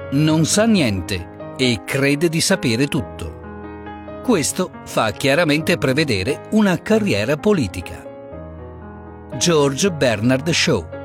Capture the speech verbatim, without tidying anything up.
non sa niente e crede di sapere tutto. Questo fa chiaramente prevedere una carriera politica. George Bernard Shaw.